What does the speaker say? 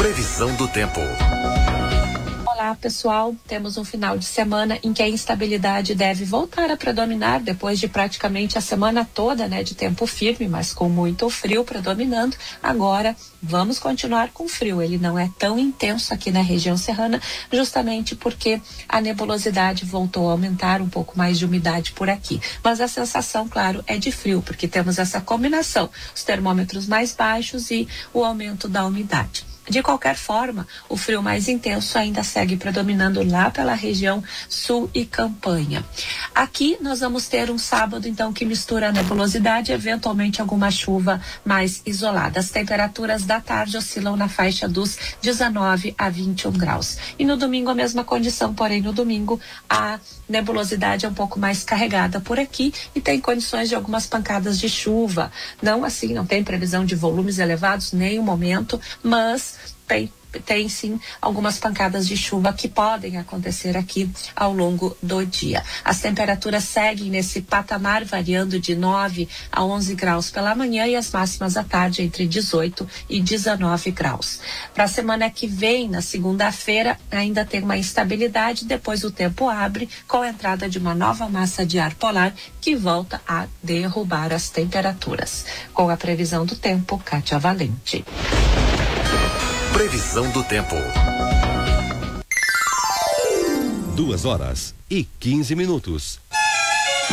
Previsão do tempo. Olá, pessoal. Temos um final de semana em que a instabilidade deve voltar a predominar depois de praticamente a semana toda, de tempo firme, mas com muito frio predominando. Agora, vamos continuar com frio. Ele não é tão intenso aqui na região serrana, justamente porque a nebulosidade voltou a aumentar, um pouco mais de umidade por aqui. Mas a sensação, claro, é de frio, porque temos essa combinação, os termômetros mais baixos e o aumento da umidade. De qualquer forma, o frio mais intenso ainda segue predominando lá pela região sul e campanha. Aqui nós vamos ter um sábado, então, que mistura a nebulosidade e eventualmente alguma chuva mais isolada. As temperaturas da tarde oscilam na faixa dos 19 a 21 graus. E no domingo a mesma condição, porém no domingo a nebulosidade é um pouco mais carregada por aqui e tem condições de algumas pancadas de chuva. Não assim, não tem previsão de volumes elevados, nem o momento, mas tem sim algumas pancadas de chuva que podem acontecer aqui ao longo do dia. As temperaturas seguem nesse patamar, variando de 9 a 11 graus pela manhã e as máximas à tarde entre 18 e 19 graus. Para a semana que vem, na segunda-feira, ainda tem uma instabilidade, depois o tempo abre com a entrada de uma nova massa de ar polar que volta a derrubar as temperaturas. Com a previsão do tempo, Kátia Valente. Previsão do tempo. 2 horas e 15 minutos.